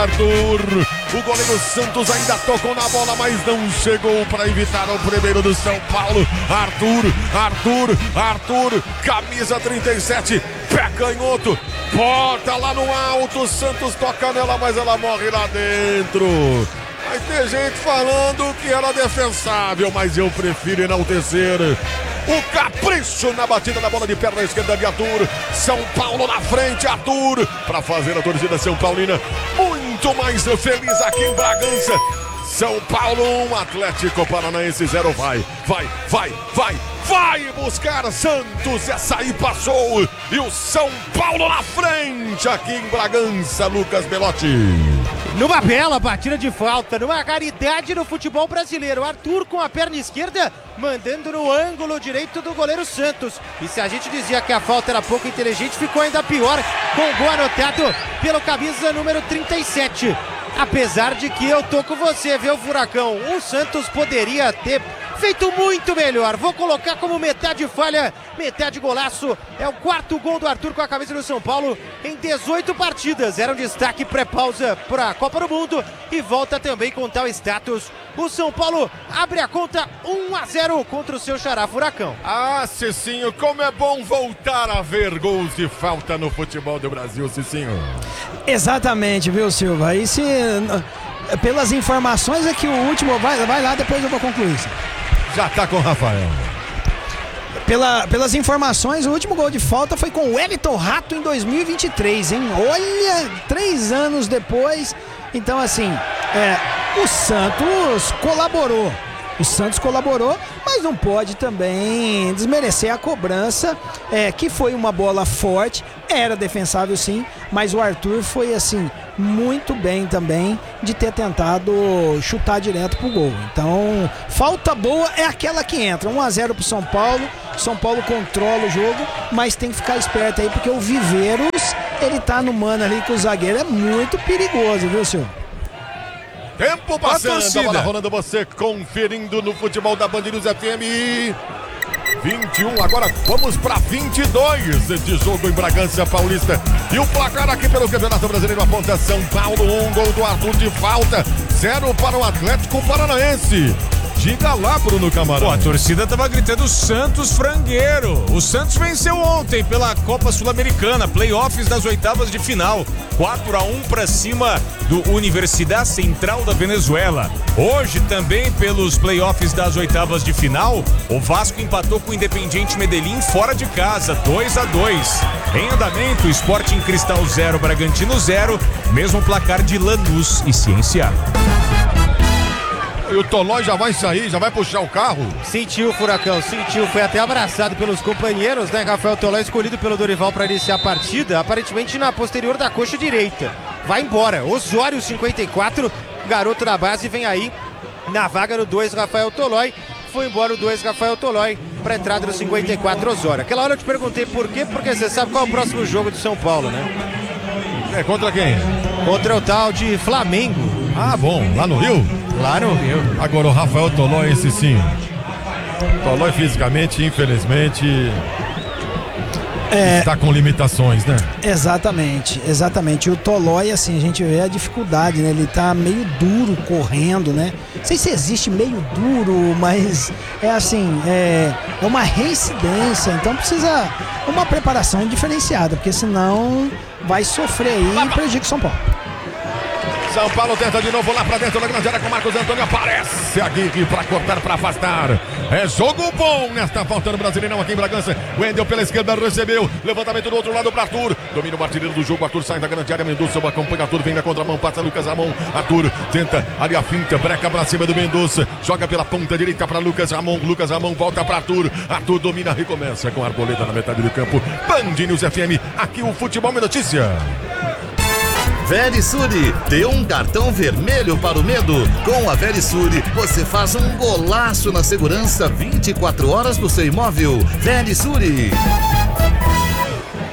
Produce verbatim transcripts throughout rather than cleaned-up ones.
Arthur, o goleiro Santos ainda tocou na bola, mas não chegou para evitar o primeiro do São Paulo. Arthur, Arthur, Arthur, camisa trinta e sete, pé canhoto, bota lá no alto, Santos toca nela, mas ela morre lá dentro. Vai ter gente falando que era defensável, mas eu prefiro enaltecer o capricho na batida da bola de perna esquerda de Arthur. São Paulo na frente, Arthur, para fazer a torcida São Paulina muito mais feliz aqui em Bragança. São Paulo um, Atlético Paranaense zero. Vai, vai, vai, vai, vai buscar Santos. Essa aí passou. E o São Paulo na frente aqui em Bragança, Lucas Belotti. Numa bela batida de falta, numa raridade no futebol brasileiro. Arthur com a perna esquerda, mandando no ângulo direito do goleiro Santos. E se a gente dizia que a falta era pouco inteligente, ficou ainda pior com o gol anotado pelo camisa número trinta e sete. Apesar de que eu tô com você, viu, Furacão? O Santos poderia ter feito muito melhor. Vou colocar como metade falha, metade golaço. É o quarto gol do Arthur com a camisa do São Paulo em dezoito partidas. Era um destaque pré-pausa para a Copa do Mundo e volta também com tal status. O São Paulo abre a conta um a zero contra o seu xará Furacão. Ah, Cicinho, como é bom voltar a ver gols de falta no futebol do Brasil, Cicinho. Exatamente, viu, Silva? E se, pelas informações é que o último, vai, vai lá, depois eu vou concluir. Já tá com o Rafael. Pela, pelas informações, o último gol de falta foi com o Wellington Rato em dois mil e vinte e três, hein? Olha, três anos depois. Então, assim, é, o Santos colaborou. O Santos colaborou, mas não pode também desmerecer a cobrança, é, que foi uma bola forte, era defensável sim, mas o Arthur foi assim, muito bem também de ter tentado chutar direto pro gol. Então, falta boa é aquela que entra, um a zero pro São Paulo, São Paulo controla o jogo, mas tem que ficar esperto aí, porque o Viveiros, ele tá no mano ali com o zagueiro, é muito perigoso, viu, senhor? Tempo passando, a bola rolando, você conferindo no futebol da Band News F M. vinte e um, agora vamos para vinte e dois de jogo em Bragança Paulista. E o placar aqui pelo Campeonato Brasileiro aponta São Paulo, um gol do Arthur de falta, zero para o Atlético Paranaense. Diga lá, Bruno Camarão. Pô, a torcida tava gritando Santos frangueiro. O Santos venceu ontem pela Copa Sul-Americana, playoffs das oitavas de final. quatro a um para cima do Universidade Central da Venezuela. Hoje também pelos playoffs das oitavas de final, o Vasco empatou com o Independiente Medellín fora de casa, dois a dois. Em andamento, Sporting Cristal zero, Bragantino zero, mesmo placar de Lanús e Ciência. E o Tolói já vai sair, já vai puxar o carro. Sentiu o Furacão, sentiu, foi até abraçado pelos companheiros, né? Rafael Tolói escolhido pelo Dorival para iniciar a partida, aparentemente na posterior da coxa direita. Vai embora, Osório cinquenta e quatro, garoto da base, vem aí na vaga no dois, Rafael Tolói. Foi embora o dois, Rafael Tolói, para entrada no cinquenta e quatro, Osório. Aquela hora eu te perguntei por quê, porque você sabe qual é o próximo jogo de São Paulo, né? É, contra quem? Contra o tal de Flamengo. Ah, bom, lá no Rio? Lá no Rio. Agora o Rafael Tolói, esse sim. Tolói fisicamente, infelizmente, é, está com limitações, né? Exatamente, exatamente. O Tolói, assim, a gente vê a dificuldade, né? Ele tá meio duro correndo, né? Não sei se existe meio duro, mas é assim, é, é uma reincidência, então precisa uma preparação diferenciada, porque senão vai sofrer aí e prejudica o São Paulo. São Paulo tenta de novo lá pra dentro da grande área com Marcos Antônio, aparece a Guigui pra cortar, pra afastar. É jogo bom nesta falta no Brasileirão aqui em Bragança. Wendel pela esquerda recebeu, levantamento do outro lado para Arthur, domina o artilheiro do jogo, Arthur sai da grande área, Mendonça acompanha Arthur, vem na contramão, passa Lucas Ramon, Arthur tenta, área finta, breca pra cima do Mendonça, joga pela ponta direita pra Lucas Ramon, Lucas Ramon volta pra Arthur, Arthur domina, recomeça com a Arboleda na metade do campo. Band News F M, aqui o Futebol é Notícia. Verisure, dê um cartão vermelho para o medo. Com a Verisure, você faz um golaço na segurança vinte e quatro horas do seu imóvel. Verisure.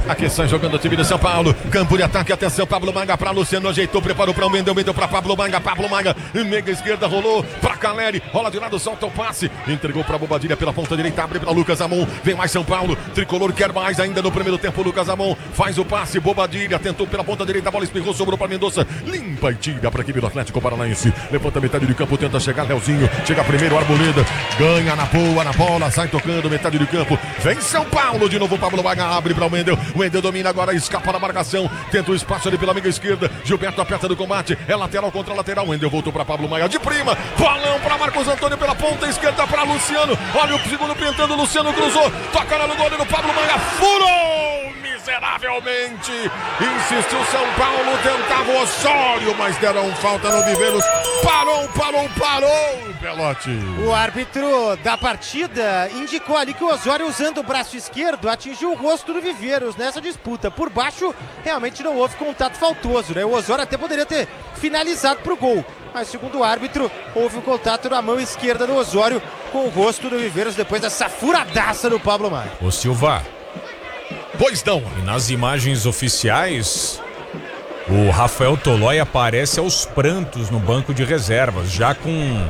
Aqui sai jogando o time do São Paulo. Campo de ataque, atenção, Pablo Manga pra Luciano, ajeitou, preparou pra o Mendel, Mendel pra Pablo Manga, Pablo Manga, mega esquerda, rolou pra Caleri, rola de lado, solta o passe, entregou pra Bobadilha pela ponta direita, abre pra Lucas Amon, vem mais São Paulo, Tricolor quer mais ainda no primeiro tempo, Lucas Amon faz o passe, Bobadilha, tentou pela ponta direita, a bola espirrou, sobrou pra Mendonça, limpa e tira pra equipe do Atlético Paranaense, levanta metade de campo, tenta chegar Leozinho, chega primeiro, Arboleda, ganha na boa, na bola, sai tocando, metade de campo, vem São Paulo, de novo Pablo Manga, abre pra o Mendel, o Mendel domina agora, escapa da marcação, tenta o espaço ali pela amiga esquerda, Gilberto aperta do combate, é lateral contra lateral, o Wendel voltou para Pablo Maia de prima, balão para Marcos Antônio pela ponta esquerda para Luciano, olha o segundo pintando, Luciano cruzou, toca no goleiro, Pablo Maia furou miseravelmente, insistiu São Paulo, tentava o Osório, mas deram falta no Viveiros, parou, parou, parou, Pelote. O árbitro da partida indicou ali que o Osório, usando o braço esquerdo, atingiu o rosto do Viveiros nessa disputa. Por baixo, realmente não houve contato faltoso, né? O Osório até poderia ter finalizado pro gol, mas segundo o árbitro, houve um contato na mão esquerda do Osório com o rosto do Viveiros depois dessa furadaça do Pablo Maia. Ô Silva, Pois não. e nas imagens oficiais, o Rafael Tolói aparece aos prantos no banco de reservas, já com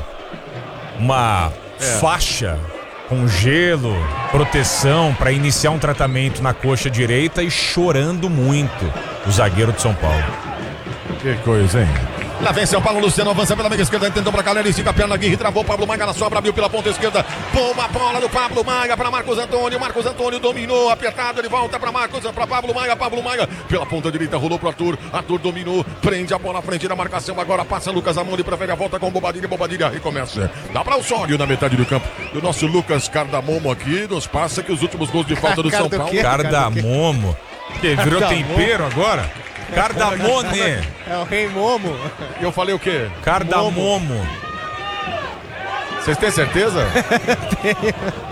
uma é. faixa com gelo, proteção para iniciar um tratamento na coxa direita e chorando muito o zagueiro de São Paulo. Que coisa, hein? Lá vem São Paulo, Luciano avança pela meia esquerda, tentou pra Caleri, estica a perna, Guirri travou, Pablo Maia na sobra, abriu pela ponta esquerda, boa bola do Pablo Maia para Marcos Antônio, Marcos Antônio dominou, apertado, ele volta para Marcos, para Pablo Maia, Pablo Maia, pela ponta direita, rolou pro Arthur, Arthur dominou, prende a bola à frente da marcação, agora passa Lucas Amon, ele prefere a volta com Bobadilha, Bobadilha recomeça, dá para o Osório na metade do campo, do nosso Lucas Cardamomo aqui, nos passa que os últimos gols de falta do São Paulo. Cardamomo, que virou tempero agora? Cardamone. É o Rei Momo. E eu falei o quê? Cardamomo. Vocês têm certeza? Tenho.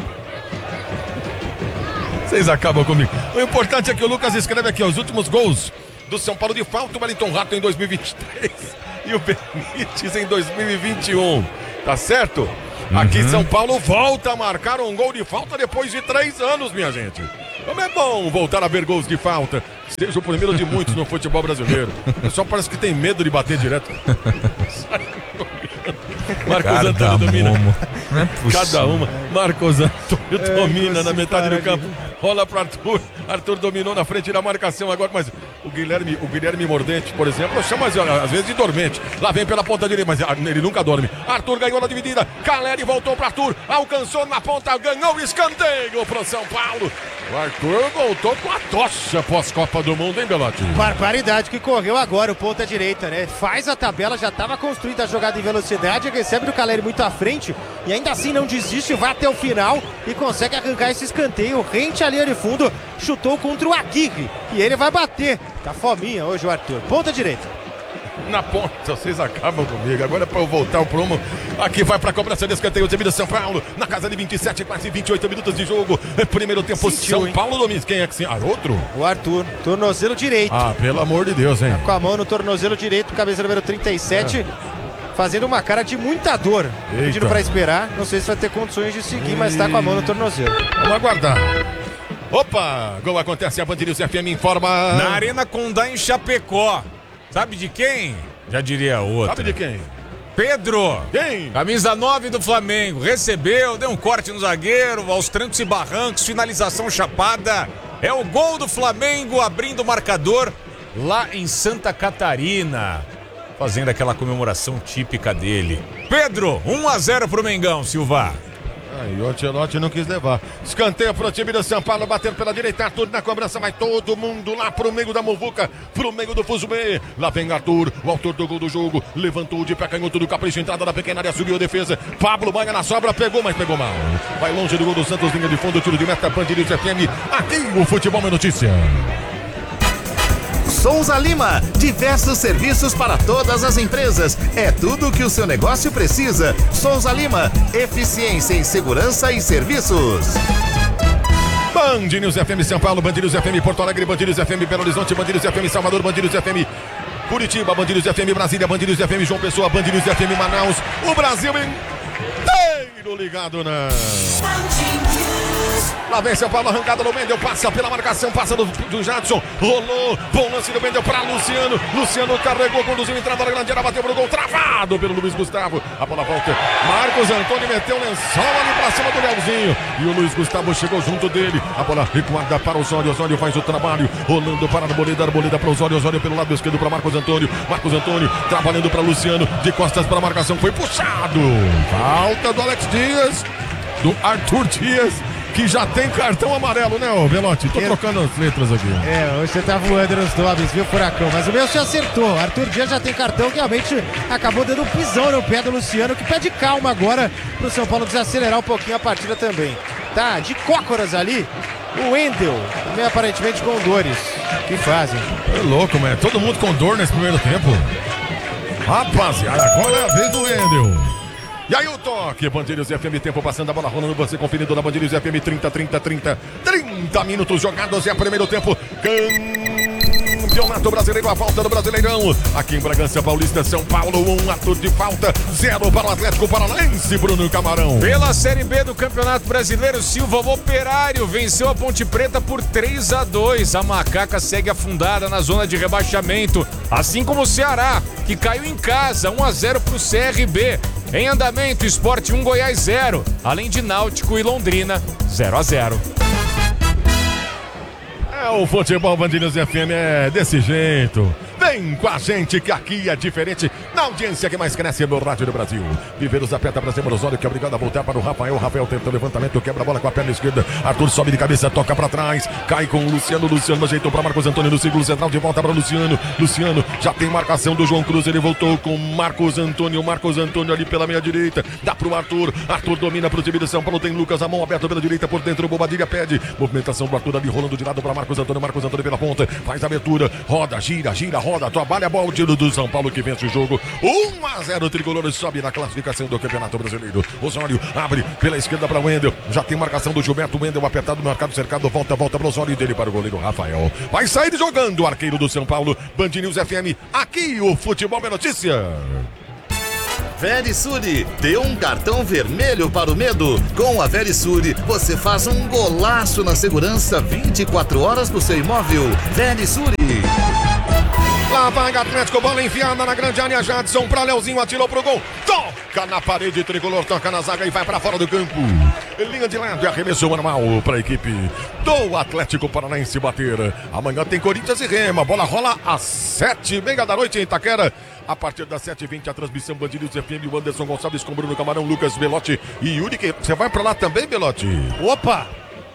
Vocês acabam comigo. O importante é que o Lucas escreve aqui, ó, os últimos gols do São Paulo de falta, o Wellington Rato em dois mil e vinte e três e o Benítez em dois mil e vinte e um. Tá certo? Uhum. Aqui São Paulo volta a marcar um gol de falta depois de três anos, minha gente. Como é bom voltar a ver gols de falta. Seja o primeiro de muitos no futebol brasileiro. O pessoal parece que tem medo de bater direto. Marcos Cada Antônio domina. Não é Cada uma. Marcos Antônio é, domina na metade do campo. Rola para Arthur. Arthur dominou na frente da marcação agora, mas o Guilherme, o Guilherme Mordente, por exemplo, chama às vezes de dormente. Lá vem pela ponta direita, mas ele nunca dorme. Arthur ganhou na dividida. Caleri voltou para Arthur. Alcançou na ponta, ganhou o escanteio pro São Paulo. O Arthur voltou com a tocha pós-Copa do Mundo, hein, Belotti? Barbaridade que correu agora o ponta direita, né? Faz a tabela, já estava construída a jogada em velocidade, recebe do Caleri muito à frente e ainda assim não desiste, vai até o final e consegue arrancar esse escanteio. Rente a linha de fundo, chutou contra o Aguirre e ele vai bater. Tá fominha hoje o Arthur. Ponta direita. Na ponta, vocês acabam comigo. Agora é para eu voltar o promo. Aqui vai para a cobrança de escanteio, time de São Paulo. Na casa de vinte e sete, quase vinte e oito minutos de jogo. Primeiro tempo, Sentiu, São hein? Paulo domina. Quem é que sim? Ah, outro? O Arthur, tornozelo direito. Ah, pelo amor de Deus, hein? Com a mão no tornozelo direito, cabeça número trinta e sete. É. Fazendo uma cara de muita dor. Eita. Pedindo para esperar. Não sei se vai ter condições de seguir, e... mas tá com a mão no tornozelo. Vamos aguardar. Opa! Gol acontece, a Band News F M informa. Na Arena Condá em Chapecó. Sabe de quem? Já diria outra. Sabe de quem? Pedro. Quem? Camisa nove do Flamengo. Recebeu, deu um corte no zagueiro, aos trancos e barrancos, finalização chapada. É o gol do Flamengo abrindo o marcador lá em Santa Catarina. Fazendo aquela comemoração típica dele. Pedro, um a zero pro Mengão, Silva. Aí o Ancelotti não quis levar. Escanteio pro time do São Paulo, batendo pela direita, Arthur na cobrança, vai todo mundo lá pro meio da muvuca, pro meio do Fuzumê. Lá vem Arthur, o autor do gol do jogo, levantou de pé canhoto do capricho, entrada da pequena área, subiu a defesa. Pablo Maia na sobra, pegou, mas pegou mal. Vai longe do gol do Santos, linha de fundo, tiro de meta, Band News F M. Aqui o futebol é notícia. Souza Lima, diversos serviços para todas as empresas. É tudo o que o seu negócio precisa. Souza Lima, eficiência em segurança e serviços. Band News F M São Paulo, Band News F M Porto Alegre, Band News F M Belo Horizonte, Band News F M Salvador, Band News F M Curitiba, Band News F M Brasília, Band News F M João Pessoa, Band News F M Manaus. O Brasil inteiro ligado na... Lá vem São Paulo, arrancada do Mendel, passa pela marcação, passa do, do Jadson, rolou, bom lance do Mendel para Luciano, Luciano carregou, conduziu, entrada da grande área, bateu pro gol, travado pelo Luiz Gustavo, a bola volta, Marcos Antônio meteu o lençol ali pra cima do Leozinho, e o Luiz Gustavo chegou junto dele, a bola recuada para o Osório, Osório faz o trabalho, rolando para a Arboleda, Arboleda para o Osório, Osório pelo lado esquerdo para Marcos Antônio, Marcos Antônio trabalhando para Luciano, de costas para a marcação, foi puxado, falta do Alex Dias, do Arthur Dias, que já tem cartão amarelo, né, ô Belotti? Tô trocando as letras aqui. É, hoje você tá voando nos nomes, viu, Furacão? Mas o meu se acertou. Arthur Dias já tem cartão, que realmente acabou dando um pisão no pé do Luciano, que pede calma agora pro São Paulo desacelerar um pouquinho a partida também. Tá, de cócoras ali, o Wendel, também aparentemente com dores. Que fazem? É louco, mano. Todo mundo com dor nesse primeiro tempo. Rapaziada, agora é a vez do Wendel. E aí o toque, Bandeiros F M, tempo passando, a bola rolando, você conferindo na Bandeiros F M, trinta, trinta, trinta, trinta minutos jogados, é primeiro tempo, Campeonato Brasileiro, a volta do Brasileirão, aqui em Bragança Paulista, São Paulo, um ato de falta, zero para o Atlético Paranaense, Bruno Camarão. Pela Série B do Campeonato Brasileiro, Silva Operário venceu a Ponte Preta por três a dois, a Macaca segue afundada na zona de rebaixamento, assim como o Ceará, que caiu em casa, um a zero para o C R B. Em andamento, Sport um, Goiás zero, além de Náutico e Londrina zero a zero. É, o futebol Bandeiros F M é desse jeito. Vem com a gente que aqui é diferente. Na audiência que mais cresce no rádio do Brasil. Viveiros aperta pra cima do Osório, que é obrigado a voltar para o Rafael. Rafael tenta o levantamento, quebra a bola com a perna esquerda. Arthur sobe de cabeça, toca pra trás. Cai com o Luciano. Luciano ajeitou pra Marcos Antônio no círculo central. De volta para Luciano. Luciano já tem marcação do João Cruz. Ele voltou com Marcos Antônio. Marcos Antônio ali pela meia direita. Dá pro Arthur. Arthur domina pro time de São Paulo. Tem Lucas, a mão aberta pela direita por dentro. Bobadilha pede. Movimentação do Arthur ali rolando de lado para Marcos Antônio. Marcos Antônio pela ponta. Faz a abertura. Roda, gira, gira, roda. Trabalha a bola. O tiro do São Paulo que vence o jogo. um a zero, o Tricolor sobe na classificação do Campeonato Brasileiro. Osório abre pela esquerda para o Wendel. Já tem marcação do Gilberto. Wendel apertado, marcado, cercado. Volta, volta para o Osório dele para o goleiro Rafael. Vai sair jogando o arqueiro do São Paulo. Band News F M. Aqui o Futebol é Notícia. Verisure, dê um cartão vermelho para o medo. Com a Verisure, você faz um golaço na segurança vinte e quatro horas do seu imóvel. Verisure. Lá vai Atlético, bola enfiada na grande área. Jadson para Leozinho, atirou pro gol. Toca na parede, Tricolor toca na zaga e vai para fora do campo. Linha de lado, arremesso normal para a equipe do Atlético Paranaense bater. Amanhã tem Corinthians e Rema. Bola rola às sete e meia da noite em Itaquera. A partir das sete e vinte, a transmissão Band News F M, o Anderson Gonçalves com Bruno Camarão, Lucas Belotti e Yuri. Você vai para lá também, Belotti? Opa!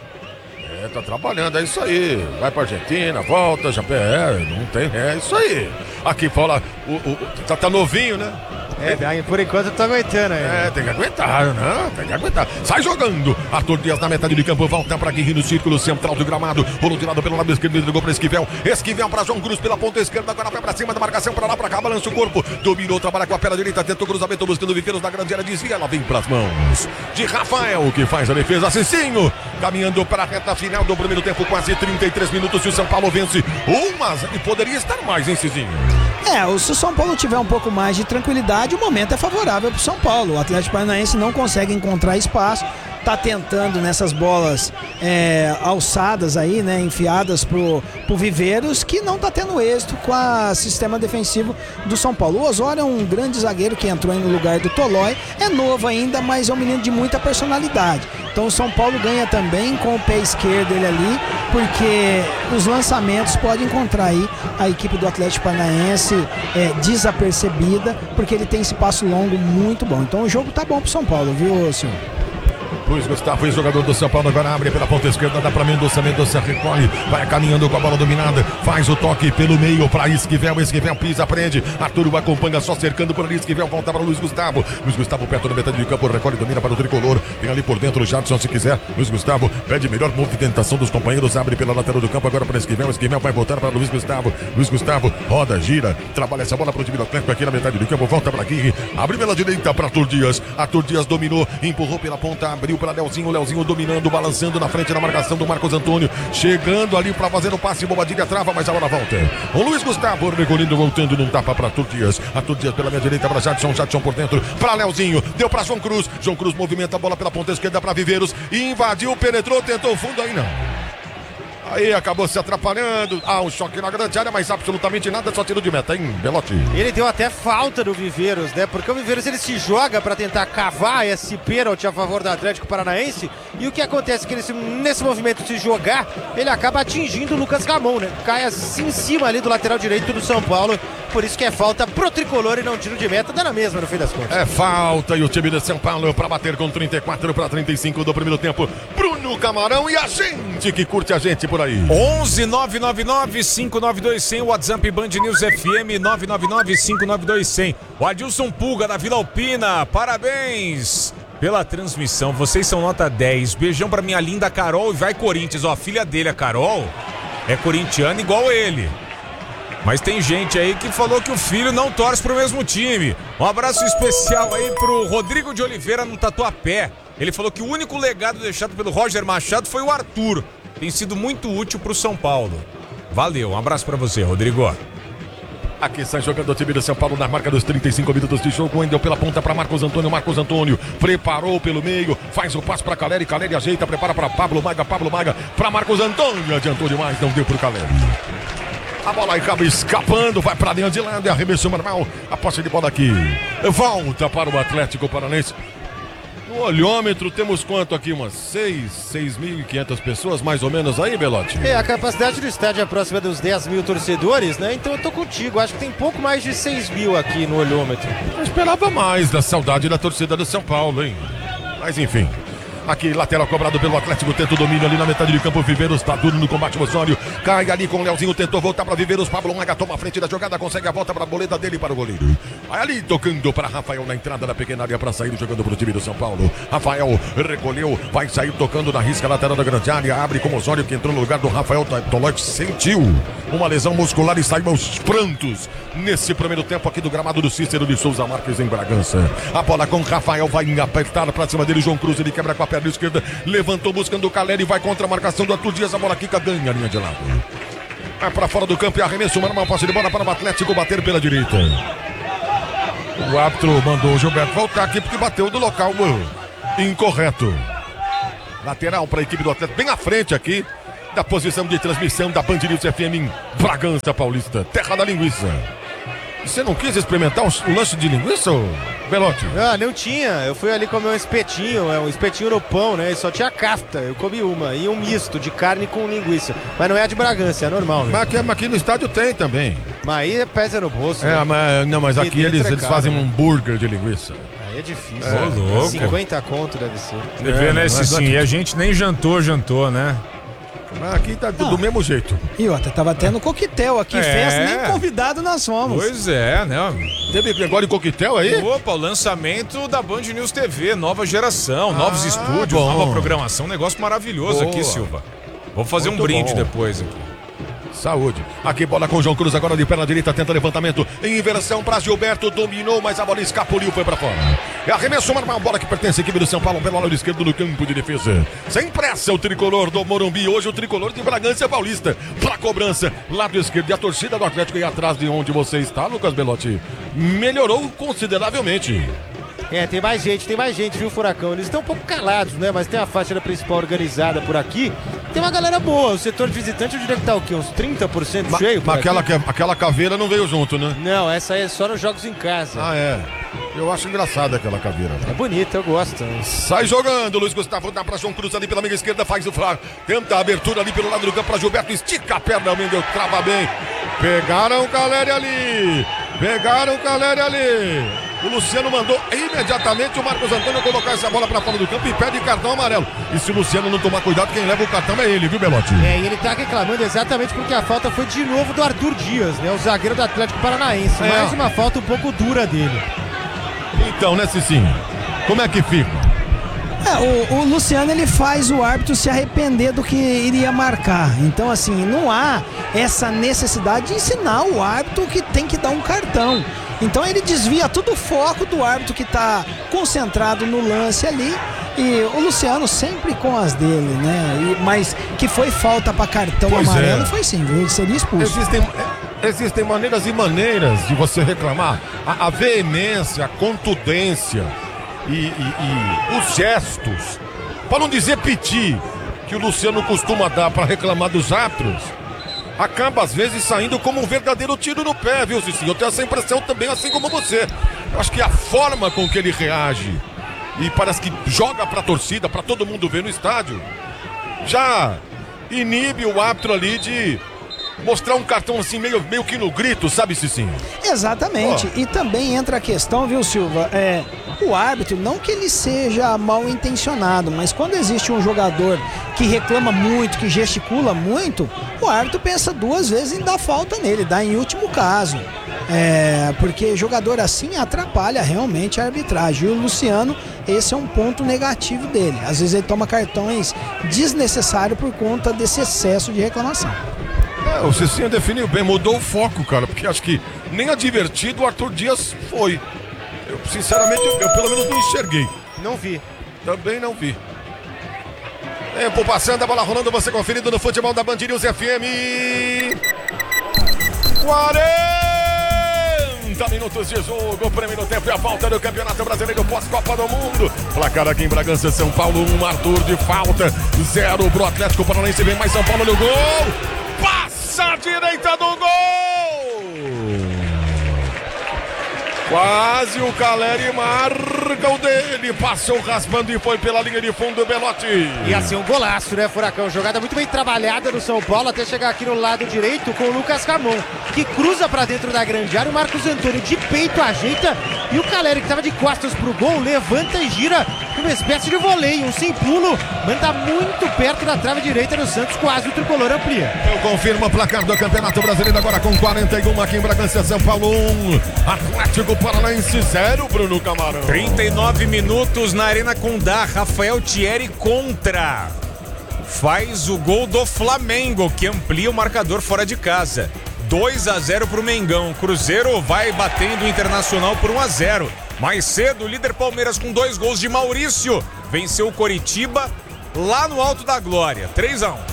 É, tá trabalhando, é isso aí. Vai pra Argentina, volta, já é, não tem, é isso aí. Aqui fala, o, o, tá, tá novinho, né? É, por enquanto eu tô aguentando aí. É, tem que aguentar, né? Tem que aguentar. Sai jogando. Arthur Dias na metade de campo, volta pra Guirri no círculo central do gramado. Rolou de lado pelo lado esquerdo, entregou pra Esquivel. Esquivel pra João Cruz pela ponta esquerda, agora vai pra cima da marcação, pra lá, pra cá, balança o corpo. Dominou, trabalha com a perna direita, tentou cruzamento, buscando Viveiros na grande área, desvia, ela vem pras mãos de Rafael, que faz a defesa. Cicinho, caminhando para a reta final do primeiro tempo, quase trinta e três minutos, e o São Paulo vence uma, e poderia estar mais, hein, Cicinho? É, se o São Paulo tiver um pouco mais de tranquilidade, o momento é favorável para o São Paulo. O Atlético Paranaense não consegue encontrar espaço, tá tentando nessas bolas é, alçadas aí, né, enfiadas pro, pro Viveiros, que não tá tendo êxito com o sistema defensivo do São Paulo. O Osório é um grande zagueiro que entrou aí no lugar do Tolói, é novo ainda, mas é um menino de muita personalidade. Então o São Paulo ganha também com o pé esquerdo ele ali, porque os lançamentos podem encontrar aí a equipe do Atlético Paranaense é, desapercebida, porque ele tem esse passo longo muito bom. Então o jogo tá bom pro São Paulo, viu, senhor? Luiz Gustavo, jogador do São Paulo, agora abre pela ponta esquerda, dá pra Mendonça, Mendonça recolhe, vai caminhando com a bola dominada, faz o toque pelo meio pra Esquivel, Esquivel pisa, prende, Arthur acompanha só cercando por ali, Esquivel volta para Luiz Gustavo, Luiz Gustavo perto da metade de campo, recolhe, domina para o Tricolor, tem ali por dentro o Jadson se quiser, Luiz Gustavo pede melhor movimentação dos companheiros, abre pela lateral do campo, agora para Esquivel, Esquivel vai voltar para Luiz Gustavo, Luiz Gustavo roda, gira, trabalha essa bola pro time do Atlético aqui na metade do campo, volta para Guirri, abre pela direita para Arthur Dias, Arthur Dias dominou, empurrou pela ponta, abriu para Leozinho, Leozinho dominando, balançando na frente da marcação do Marcos Antônio, chegando ali para fazer o passe, Bobadilha trava, mas agora volta. O Luiz Gustavo recolhendo, voltando num tapa para Turdias, a Turdias pela minha direita para Jadson, Jadson por dentro, para Leozinho, deu para João Cruz, João Cruz movimenta a bola pela ponta esquerda para Viveiros, invadiu, penetrou, tentou o fundo, aí não. Aí acabou se atrapalhando. Ah, um choque na grande área, mas absolutamente nada, só tiro de meta, hein, Belotti? Ele deu até falta do Viveiros, né? Porque o Viveiros ele se joga para tentar cavar esse pênalti a favor do Atlético Paranaense. E o que acontece é que ele, nesse movimento de se jogar, ele acaba atingindo o Lucas Ramon, né? Cai assim em cima ali do lateral direito do São Paulo. Por isso que é falta pro tricolor e não tiro de meta, dá na mesma no fim das contas. É falta e o time de São Paulo para bater com trinta e quatro para trinta e cinco do primeiro tempo. Bruno Camarão e a gente que curte a gente por aí. onze nove nove nove cinco nove dois zero zero, WhatsApp Band News F M nove nove nove cinco nove dois zero zero. O Adilson Pulga da Vila Alpina, parabéns pela transmissão, vocês são nota dez. Beijão pra minha linda Carol e vai Corinthians. Ó, a filha dele, a Carol, é corintiana igual ele. Mas tem gente aí que falou que o filho não torce pro mesmo time. Um abraço especial aí pro Rodrigo de Oliveira no Tatuapé. Ele falou que o único legado deixado pelo Roger Machado foi o Arthur. Tem sido muito útil pro São Paulo. Valeu, um abraço pra você, Rodrigo. Aqui sai jogando o time do São Paulo na marca dos trinta e cinco minutos de jogo. Wendel pela ponta para Marcos Antônio. Marcos Antônio preparou pelo meio, faz o passe para Caleri. Caleri ajeita, prepara para Pablo Maga. Pablo Maga para Marcos Antônio. Adiantou demais, não deu pro Caleri. A bola acaba escapando, vai para dentro de lado, é arremesso normal. A posse de bola aqui volta para o Atlético Paranaense. No olhômetro temos quanto aqui? Umas seis, seis mil e quinhentas pessoas mais ou menos aí, Belotti? É, a capacidade do estádio é próxima dos dez mil torcedores, né? Então eu tô contigo, acho que tem pouco mais de seis mil aqui no olhômetro. Eu esperava mais da saudade da torcida do São Paulo, hein? Mas enfim. Aqui, lateral cobrado pelo Atlético, tenta o domínio ali na metade de campo. Viveiros tá duro no combate, o Osório cai ali com o Leozinho, tentou voltar para Viveiros. Pablo Maga toma a frente da jogada, consegue a volta para a boleta dele para o goleiro. Aí ali tocando para Rafael na entrada da pequena área para sair jogando para o time do São Paulo. Rafael recolheu, vai sair tocando na risca lateral da grande área. Abre com o Osório que entrou no lugar do Rafael Tolote. Sentiu uma lesão muscular e saiu aos prantos nesse primeiro tempo aqui do gramado do Cícero de Souza Marques em Bragança. A bola com Rafael vai apertar para cima dele. João Cruz, ele quebra com a perna esquerda, levantou buscando o Caleri, vai contra a marcação do Arthur Dias, a bola quica, ganha a linha de lado. Vai para fora do campo e arremesso, uma posse de bola para o Atlético bater pela direita. O árbitro mandou o Gilberto voltar aqui porque bateu do local incorreto. Lateral para a equipe do Atlético, bem à frente aqui da posição de transmissão da Band News F M em Bragança Paulista, terra da linguiça. Você não quis experimentar o lanche de linguiça, Belotti? Ah, não tinha. Eu fui ali comer um espetinho, um espetinho no pão, né? E só tinha kafta. Eu comi uma. E um misto de carne com linguiça. Mas não é a de Bragança, é normal, né? Mas aqui, aqui no estádio tem também. Mas aí pesa no bolso. É, né? mas, não, mas aqui eles, eles fazem um hambúrguer de linguiça. Aí é difícil. É, né? louco. cinquenta conto deve ser. Você vê, né, Cicinho? E a gente nem jantou, jantou, né? Mas aqui tá do, do mesmo jeito. E outra, tava tendo coquetel aqui, É. festa, nem convidado nós fomos. Pois é, né? Teve negócio de coquetel aí? Opa, o lançamento da Band News T V, nova geração, Ah, novos estúdios, bom. nova programação, negócio maravilhoso Boa. aqui, Silva. Vou fazer Muito um brinde bom. depois aqui. Saúde. Aqui bola com o João Cruz agora de perna direita, tenta levantamento em inversão para Gilberto, dominou, mas a bola escapuliu, foi para fora. É arremesso normal, bola que pertence à equipe do São Paulo pelo lado esquerdo no campo de defesa. Sem pressa o tricolor do Morumbi, hoje o tricolor de Bragança Paulista. Para cobrança, lado esquerdo e a torcida do Atlético aí atrás de onde você está, Lucas Belotti. Melhorou consideravelmente. É, tem mais gente, tem mais gente, viu, Furacão? Eles estão um pouco calados, né? Mas tem a faixa da principal organizada por aqui. Tem uma galera boa. O setor visitante eu diria que tá o quê? Uns trinta por cento Ma- cheio? por Mas aquela, aqui? que- aquela caveira não veio junto, né? Não, essa aí é só nos jogos em casa. Ah, é. Eu acho engraçada aquela caveira. É bonita, eu gosto. Sai jogando, Luiz Gustavo dá pra João Cruz ali pela meia esquerda, faz o flag, tenta a abertura ali pelo lado do campo pra Gilberto, estica a perna, o Mendel trava bem. Pegaram o Caleri ali, pegaram o Caleri ali. O Luciano mandou imediatamente o Marcos Antônio colocar essa bola pra fora do campo e pede cartão amarelo. E se o Luciano não tomar cuidado, quem leva o cartão é ele, viu, Belotti? É, e ele tá reclamando exatamente porque a falta foi de novo do Arthur Dias, né? O zagueiro do Atlético Paranaense. É. Mais uma falta um pouco dura dele. Então, né, Cicinho? Como é que fica? É, o, o Luciano ele faz o árbitro se arrepender do que iria marcar. Então, assim, não há essa necessidade de ensinar o árbitro que tem que dar um cartão. Então ele desvia todo o foco do árbitro que está concentrado no lance ali. E o Luciano sempre com as dele, né? E, mas que foi falta para cartão Pois amarelo, é. foi sim, viu? Ele seria expulso. Existem, existem maneiras e maneiras de você reclamar. A, a veemência, a contundência e, e- e os gestos, para não dizer piti, que o Luciano costuma dar para reclamar dos árbitros, acaba às vezes saindo como um verdadeiro tiro no pé, viu, Cicinho? Eu tenho essa impressão também, assim como você. Eu acho que a forma com que ele reage e parece que joga pra torcida, pra todo mundo ver no estádio, já inibe o árbitro ali de mostrar um cartão assim meio, meio que no grito, sabe, Cicinho? Exatamente. Ó. E também entra a questão, viu, Silva? É, o árbitro, não que ele seja mal intencionado, mas quando existe um jogador que reclama muito, que gesticula muito, o árbitro pensa duas vezes em dar falta nele, dá em último caso. É, porque jogador assim atrapalha realmente a arbitragem. E o Luciano, esse é um ponto negativo dele. Às vezes ele toma cartões desnecessários por conta desse excesso de reclamação. É, o Cicinho definiu bem, mudou o foco, cara, porque acho que nem a divertido o Arthur Dias foi. Eu, sinceramente, eu, eu pelo menos não enxerguei. Não vi. Também não vi. Tempo passando, a bola rolando, você conferido no futebol da Band News F M. quarenta minutos de jogo, primeiro tempo e a volta do Campeonato Brasileiro pós-Copa do Mundo. Placar aqui em Bragança, São Paulo, um, Arthur de falta, zero pro Atlético Paranaense, vem mais São Paulo no gol. Passa a direita do gol. Quase o Caleri marca o dele, passou raspando e foi pela linha de fundo, Belotti. Ia ser um golaço, né, Furacão? Jogada muito bem trabalhada no São Paulo até chegar aqui no lado direito com o Lucas Ramon, que cruza pra dentro da grande área. O Marcos Antônio de peito ajeita e o Caleri, que tava de costas pro gol, levanta e gira uma espécie de voleio, um sem pulo, manda muito perto da trave direita do Santos, quase o tricolor amplia. Eu confirmo o placar do Campeonato Brasileiro agora com quarenta e um aqui em Bragança, São Paulo um, Atlético Paranaense zero, Bruno Camarão. trinta e nove minutos na Arena Condá, Rafael Thierry contra. Faz o gol do Flamengo, que amplia o marcador fora de casa. dois a zero pro Mengão. Cruzeiro vai batendo o Internacional por um a zero. Mais cedo, o líder Palmeiras com dois gols de Maurício venceu o Coritiba lá no Alto da Glória. três a um.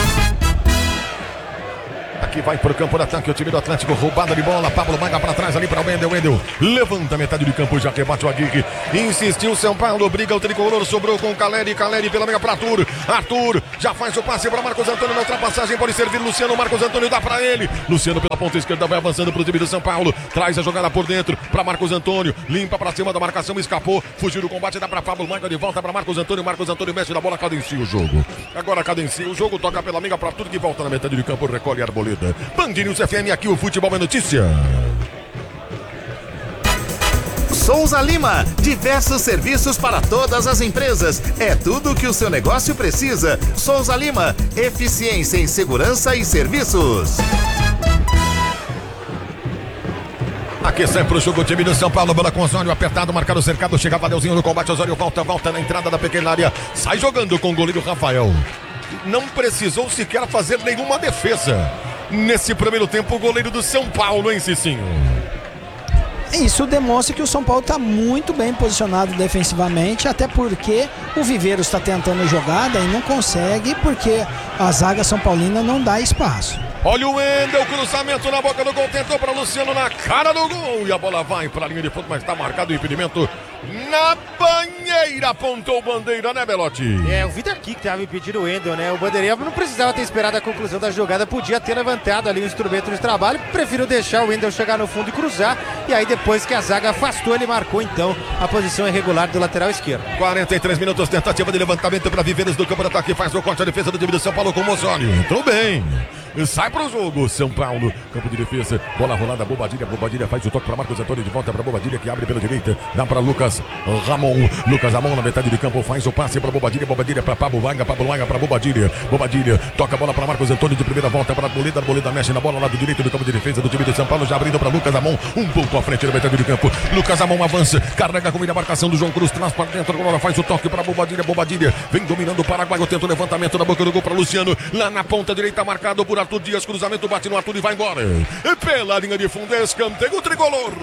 Aqui vai pro campo de ataque o time do Atlético, roubada de bola, Pablo Maga pra trás ali para o Wendel, Wendel levanta a metade do campo, já rebate o Aguirre, insistiu São Paulo, briga o tricolor, sobrou com o Caleri, Caleri pela meia para Arthur, Arthur já faz o passe para Marcos Antônio na ultrapassagem, pode servir Luciano, Marcos Antônio dá para ele, Luciano pela ponta esquerda vai avançando pro time do São Paulo, traz a jogada por dentro para Marcos Antônio, limpa para cima da marcação, escapou, fugiu do combate, dá para Pablo Maga de volta para Marcos Antônio, Marcos Antônio mexe na bola, cadencia o jogo, agora cadencia o jogo, toca pela meia para Arthur que volta na metade do campo, recolhe a Arboleda. Band News F M, aqui o futebol é notícia. Souza Lima, diversos serviços para todas as empresas. É tudo o que o seu negócio precisa. Souza Lima, eficiência em segurança e serviços. Aqui sempre o jogo, o time do São Paulo, bola com Osório, apertado, marcado, cercado, chega Vadeuzinho no combate, Osório volta, volta na entrada da pequena área, sai jogando com o goleiro Rafael. Não precisou sequer fazer nenhuma defesa. Nesse primeiro tempo, o goleiro do São Paulo, hein, Cicinho? Isso demonstra que o São Paulo está muito bem posicionado defensivamente, até porque o Viveiro está tentando jogada e não consegue, porque a zaga São Paulina não dá espaço. Olha o Wendel, cruzamento na boca do gol, tentou para Luciano na cara do gol e a bola vai para a linha de fundo, mas está marcado o impedimento na banheira, apontou bandeira, né, Belotti? É, eu vi daqui que estava impedindo o Wendel, né? O bandeirinha não precisava ter esperado a conclusão da jogada, podia ter levantado ali o instrumento de trabalho, preferiu deixar o Wendel chegar no fundo e cruzar, e aí depois que a zaga afastou, ele marcou então a posição irregular do lateral esquerdo. quarenta e três minutos, tentativa de levantamento para Viveiros do campo de ataque, faz o corte, a defesa do time do São Paulo com o Mozoni. Entrou bem. Sai pro jogo, São Paulo, campo de defesa, bola rolada, Bobadilha, Bobadilha faz o toque para Marcos Antônio, de volta para Bobadilha, que abre pela direita, dá para Lucas Ramon, Lucas Ramon na metade de campo, faz o passe para Bobadilha, Bobadilha para Pablo Vaga, Pablo Vaga para Bobadilha, Bobadilha, toca a bola para Marcos Antônio, de primeira volta para Arboleda, Arboleda mexe na bola lá do direito do campo de defesa do time de São Paulo, já abrindo para Lucas Ramon, um ponto à frente na metade de campo, Lucas Ramon avança, carrega com a marcação do João Cruz, traz para dentro, agora faz o toque para Bobadilha, Bobadilha, vem dominando o Paraguai, tenta o levantamento na boca do gol para Luciano, lá na ponta direita, marcado por Arthur Dias, cruzamento, bate no Arthur e vai embora. Pela linha de fundo, escanteio tricolor.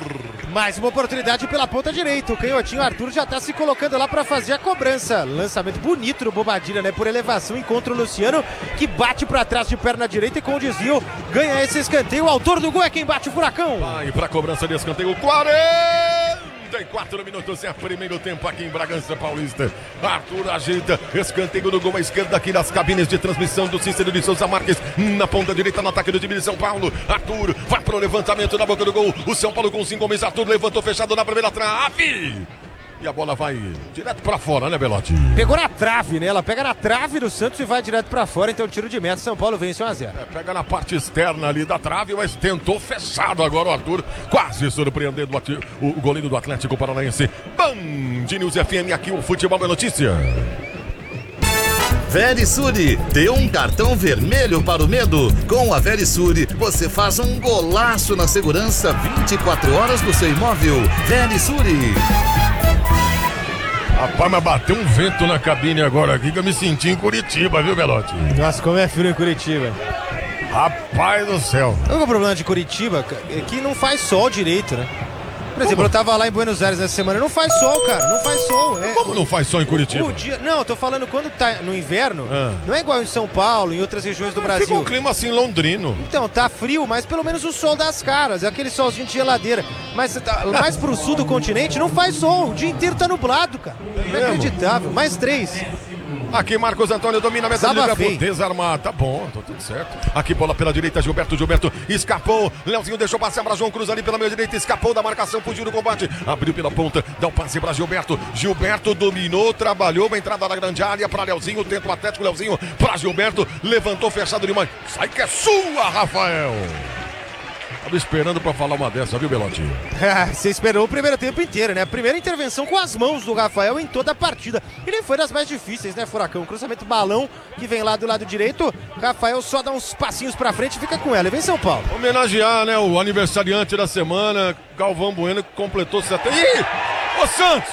Mais uma oportunidade pela ponta direita. O canhotinho Arthur já tá se colocando lá pra fazer a cobrança. Lançamento bonito do Bobadilha, né? Por elevação, encontra o Luciano, que bate pra trás de perna direita e com desvio ganha esse escanteio. O autor do gol é quem bate o Furacão. Vai pra cobrança de escanteio, quarenta e quatro minutos, é primeiro tempo aqui em Bragança Paulista. Arthur ajeita, escanteio no gol à esquerda aqui nas cabines de transmissão do Cícero de Souza Marques. Na ponta direita, no ataque do time de São Paulo. Arthur vai pro levantamento na boca do gol. O São Paulo com cinco homens. Arthur levantou fechado na primeira trave. E a bola vai direto pra fora, né, Belotti? Pegou na trave, né? Ela pega na trave do Santos e vai direto pra fora. Então tiro de meta, São Paulo vence um a zero. É, pega na parte externa ali da trave, mas tentou fechado agora o Arthur. Quase surpreendendo o, o goleiro do Atlético Paranaense. Band News F M, aqui o Futebol é Notícia. Verisure, dê um cartão vermelho para o medo. Com a Verisure, você faz um golaço na segurança vinte e quatro horas do seu imóvel. Verisure. Rapaz, mas bateu um vento na cabine agora aqui que eu me senti em Curitiba, viu, Belotti? Nossa, como é frio em Curitiba. Rapaz do céu. O único problema de Curitiba é que não faz sol direito, né? Por exemplo, eu tava lá em Buenos Aires essa semana, não faz sol, cara, não faz sol. É, Como não faz sol em Curitiba? O dia, não, eu tô falando quando tá no inverno, Ah. não é igual em São Paulo, em outras regiões do Brasil. Fica um clima assim londrino. Então, tá frio, mas pelo menos o sol das caras, é aquele solzinho de geladeira. Mas tá, mais pro sul do continente não faz sol, o dia inteiro tá nublado, cara. Inacreditável, mais três. Aqui Marcos Antônio domina a meta Desabafei. livre por desarmar. Tá bom, tá tudo certo. Aqui bola pela direita, Gilberto, Gilberto escapou. Leozinho deixou passar para João Cruz ali pela meia direita, escapou da marcação, fugiu do combate. Abriu pela ponta, dá o passe para Gilberto. Gilberto dominou, trabalhou, uma entrada na grande área para Leozinho, tenta o Atlético, Leozinho para Gilberto, levantou fechado demais. Sai que é sua, Rafael. Tava esperando pra falar uma dessa, viu, Belotti? Você esperou o primeiro tempo inteiro, né? A primeira intervenção com as mãos do Rafael em toda a partida. E nem foi das mais difíceis, né, Furacão? Cruzamento balão que vem lá do lado direito. Rafael só dá uns passinhos pra frente e fica com ela. E vem São Paulo. Homenagear, né, o aniversariante da semana, Galvão Bueno, que completou setenta. Ih! Ô Santos!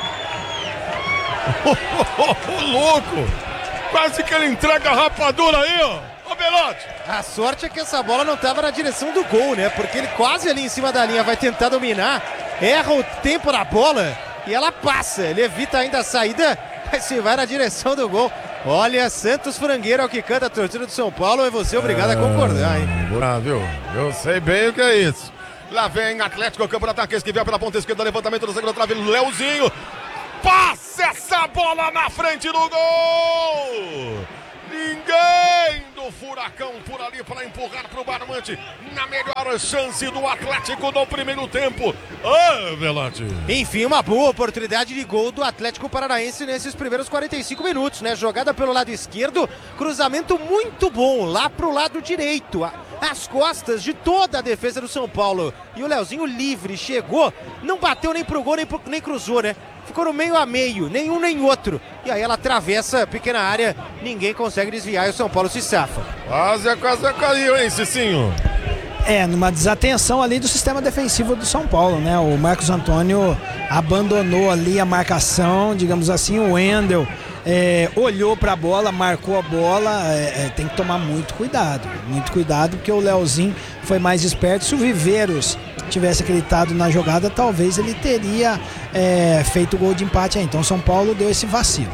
Ô louco! Quase que ele entrega a rapadura aí, ó! Ô Belotti! A sorte é que essa bola não estava na direção do gol, né? Porque ele quase ali em cima da linha vai tentar dominar, erra o tempo da bola e ela passa. Ele evita ainda a saída, mas se vai na direção do gol. Olha, Santos Frangueiro é o que canta a torcida do São Paulo, e você é obrigado a concordar, hein? Ah, viu? Eu sei bem o que é isso. Lá vem Atlético, campo de ataque, esquivel pela ponta esquerda, levantamento da segunda trave, Leozinho. Passa essa bola na frente do gol! Ninguém do Furacão por ali para empurrar para o Barbante na melhor chance do Atlético no primeiro tempo. Ah, Belotti. Enfim, uma boa oportunidade de gol do Atlético Paranaense nesses primeiros quarenta e cinco minutos, né? Jogada pelo lado esquerdo, cruzamento muito bom lá pro lado direito, às costas de toda a defesa do São Paulo. E o Leozinho livre, chegou, não bateu nem pro gol, nem, pro, nem cruzou, né? Ficou no meio a meio, nenhum nem outro. E aí ela atravessa a pequena área, ninguém consegue desviar e o São Paulo se safa. Quase, quase caiu, hein, Cicinho? É, numa desatenção ali do sistema defensivo do São Paulo, né? O Marcos Antônio abandonou ali a marcação, digamos assim, o Wendel é, olhou pra bola, marcou a bola, é, é, tem que tomar muito cuidado, muito cuidado, porque o Leozinho foi mais esperto. Se o Viveiros tivesse acreditado na jogada, talvez ele teria é, feito o gol de empate aí. Então o São Paulo deu esse vacilo.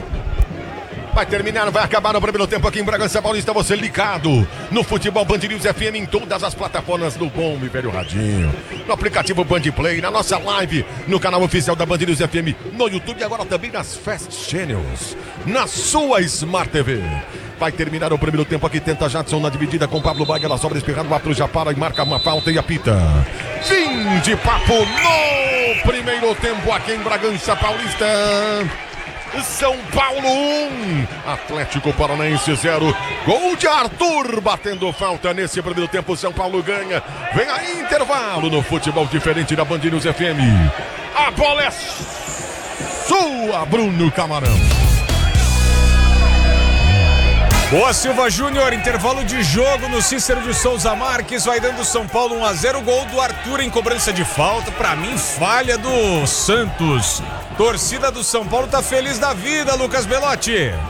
Vai terminar, vai acabar no primeiro tempo aqui em Bragança Paulista. Você ligado no Futebol Band News F M em todas as plataformas do Bom e Velho Radinho, no aplicativo Band Play, na nossa live, no canal oficial da Band News F M, no YouTube e agora também nas Fast Channels, na sua Smart T V. Vai terminar o primeiro tempo aqui, tenta Jadson na dividida com Pablo Baga, ela sobra espirrado, o árbitro já para e marca uma falta e apita. Fim de papo no primeiro tempo aqui em Bragança Paulista. São Paulo um, Atlético Paranaense zero. Gol de Arthur batendo falta nesse primeiro tempo. São Paulo ganha. Vem aí intervalo no futebol diferente da Band News F M. A bola é sua, Bruno Camarão. Boa, Silva Júnior, intervalo de jogo no Cícero de Souza Marques, vai dando São Paulo um a zero, gol do Arthur em cobrança de falta, pra mim falha do Santos. Torcida do São Paulo tá feliz da vida, Lucas Belotti.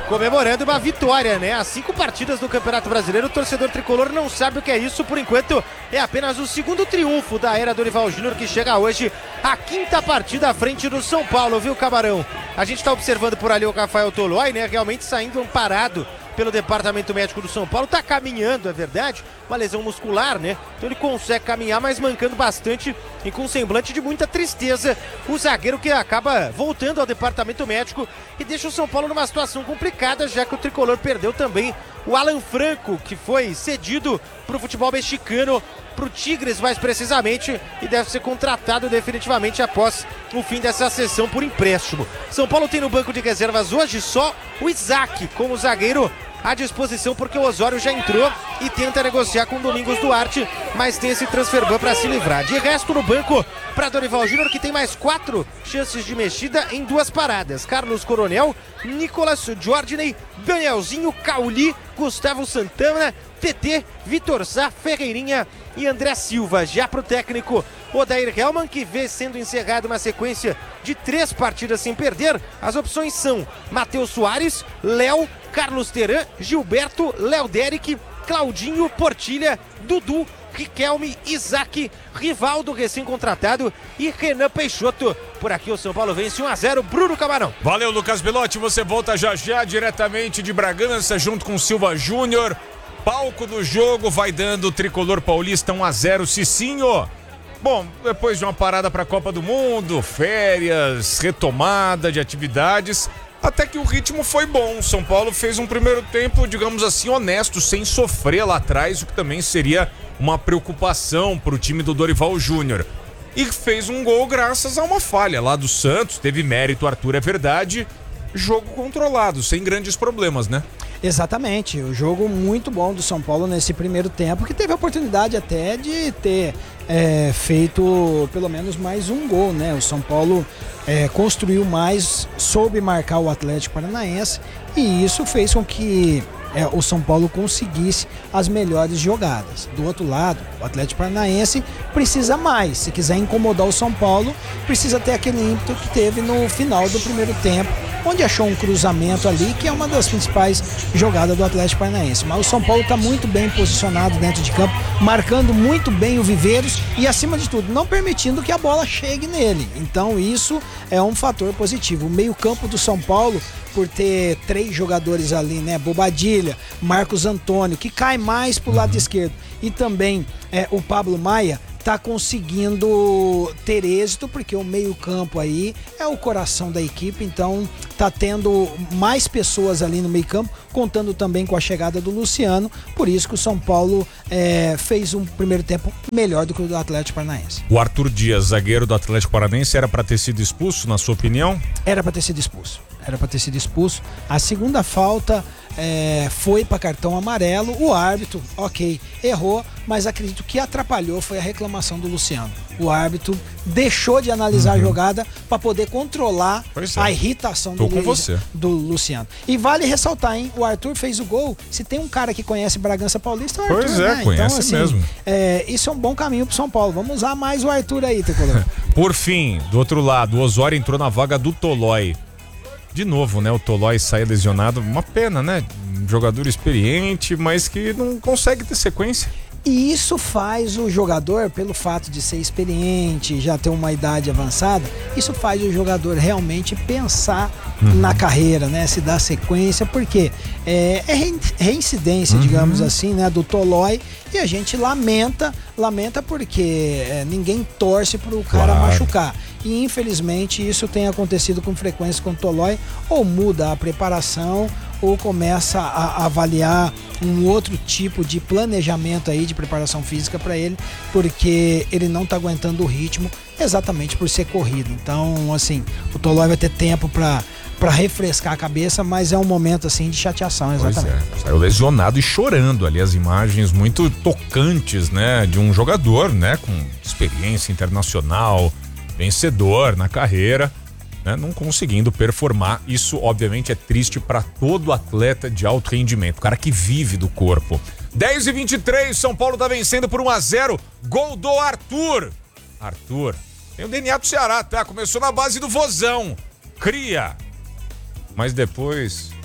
comemorando uma vitória, né? As cinco partidas do Campeonato Brasileiro, o torcedor tricolor não sabe o que é isso. Por enquanto, é apenas o segundo triunfo da era Dorival Júnior, que chega hoje à quinta partida à frente do São Paulo, viu, Camarão? A gente tá observando por ali o Rafael Tolói, né? Realmente saindo parado pelo departamento médico do São Paulo, tá caminhando, é verdade, uma lesão muscular, né? Então ele consegue caminhar, mas mancando bastante e com um semblante de muita tristeza. O zagueiro que acaba voltando ao departamento médico e deixa o São Paulo numa situação complicada, já que o tricolor perdeu também o Alan Franco, que foi cedido pro futebol mexicano, pro Tigres mais precisamente, e deve ser contratado definitivamente após o fim dessa sessão por empréstimo. São Paulo tem no banco de reservas hoje só o Isaac como zagueiro à disposição, porque o Osório já entrou e tenta negociar com o Domingos Duarte, mas tem esse transfer ban para se livrar. De resto, no banco, para Dorival Júnior, que tem mais quatro chances de mexida em duas paradas: Carlos Coronel, Nicolas Jordney, Danielzinho, Cauli, Gustavo Santana, T T, Vitor Sá, Ferreirinha e André Silva. Já para o técnico Odair Hellmann, que vê sendo encerrada uma sequência de três partidas sem perder, as opções são Matheus Soares, Léo, Carlos Teran, Gilberto, Léo Derek, Claudinho, Portilha, Dudu, Riquelme, Isaac, Rivaldo, recém-contratado, e Renan Peixoto. Por aqui o São Paulo vence um a zero, Bruno Camarão. Valeu, Lucas Belotti, você volta já já diretamente de Bragança junto com Silva Júnior. Palco do jogo vai dando o tricolor paulista um a zero, Cicinho. Bom, depois de uma parada para a Copa do Mundo, férias, retomada de atividades, até que o ritmo foi bom. São Paulo fez um primeiro tempo, digamos assim, honesto, sem sofrer lá atrás, o que também seria uma preocupação para o time do Dorival Júnior. E fez um gol graças a uma falha lá do Santos, teve mérito, Arthur, é verdade. Jogo controlado, sem grandes problemas, né? Exatamente, o jogo muito bom do São Paulo nesse primeiro tempo, que teve a oportunidade até de ter é, feito pelo menos mais um gol, né? O São Paulo é, construiu mais, soube marcar o Atlético Paranaense, e isso fez com que é, o São Paulo conseguisse as melhores jogadas. Do outro lado, o Atlético Paranaense precisa mais, se quiser incomodar o São Paulo, precisa ter aquele ímpeto que teve no final do primeiro tempo, onde achou um cruzamento ali, que é uma das principais jogadas do Atlético Paranaense. Mas o São Paulo está muito bem posicionado dentro de campo, marcando muito bem o Viveiros e, acima de tudo, não permitindo que a bola chegue nele. Então isso é um fator positivo. O meio-campo do São Paulo, por ter três jogadores ali, né? Bobadilha, Marcos Antônio, que cai mais pro lado esquerdo, e também é, o Pablo Maia, tá conseguindo ter êxito, porque o meio-campo aí é o coração da equipe, então tá tendo mais pessoas ali no meio-campo, contando também com a chegada do Luciano, por isso que o São Paulo é, fez um primeiro tempo melhor do que o do Atlético Paranaense. O Arthur Dias, zagueiro do Atlético Paranaense, era para ter sido expulso, na sua opinião? Era para ter sido expulso. Era para ter sido expulso. A segunda falta é, foi para cartão amarelo. O árbitro, ok, errou, mas acredito que atrapalhou foi a reclamação do Luciano. O árbitro deixou de analisar uhum. a jogada para poder controlar é. a irritação do, Lu... do Luciano. E vale ressaltar, hein? O Arthur fez o gol. Se tem um cara que conhece Bragança Paulista, é o Arthur. Pois é, né? conhece então, assim, mesmo. É, isso é um bom caminho pro São Paulo. Vamos usar mais o Arthur aí, Tricolor. Por fim, do outro lado, o Osório entrou na vaga do Tolói. De novo, né? O Tolói sai lesionado. Uma pena, né? Um jogador experiente, mas que não consegue ter sequência. E isso faz o jogador, pelo fato de ser experiente, já ter uma idade avançada, isso faz o jogador realmente pensar uhum. na carreira, né? Se dar sequência, porque é, é reincidência, uhum. digamos assim, né? Do Tolói, e a gente lamenta, lamenta porque é, ninguém torce pro cara claro. machucar. E infelizmente isso tem acontecido com frequência com o Tolói, ou muda a preparação, ou começa a avaliar um outro tipo de planejamento aí de preparação física para ele, porque ele não está aguentando o ritmo exatamente por ser corrido. Então, assim, o Tolói vai ter tempo para para refrescar a cabeça, mas é um momento assim de chateação, exatamente. Pois é, saiu lesionado e chorando ali, as imagens muito tocantes, né, de um jogador, né, com experiência internacional, vencedor na carreira, né, não conseguindo performar. Isso obviamente é triste para todo atleta de alto rendimento, o cara que vive do corpo. dez e vinte e três, São Paulo tá vencendo por um a zero, gol do Arthur. Arthur, tem o D N A do Ceará, tá? Começou na base do Vozão, cria, mas depois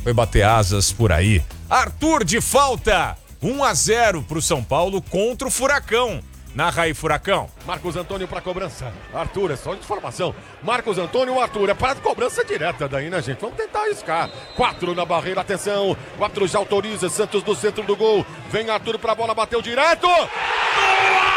Foi bater asas por aí. Arthur de falta. um a zero pro São Paulo contra o Furacão. Narra aí, Furacão. Marcos Antônio para cobrança. Arthur, é só de informação. Marcos Antônio, Arthur, é para cobrança direta daí, né, gente? Vamos tentar arriscar. Quatro na barreira, atenção. Quatro já autoriza. Santos do centro do gol. Vem Arthur pra bola, bateu direto. Gol!